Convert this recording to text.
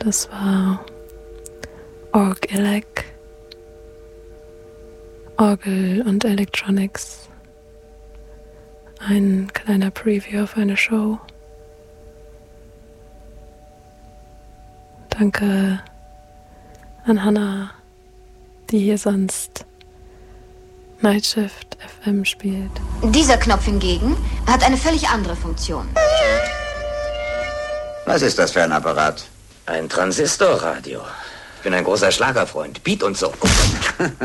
Das war Org-Elec, Orgel und Electronics. Ein kleiner Preview auf eine Show. Danke an Hannah, die hier sonst Nightshift FM spielt. Dieser Knopf hingegen hat eine völlig andere Funktion. Was ist das für ein Apparat? Ein Transistorradio. Ich bin ein großer Schlagerfreund. Beat und so.